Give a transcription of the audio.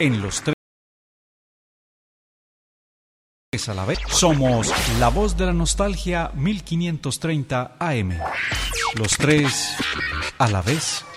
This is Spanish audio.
en los tres a la vez. Somos La Voz de la Nostalgia 1530 AM. Los tres a la vez.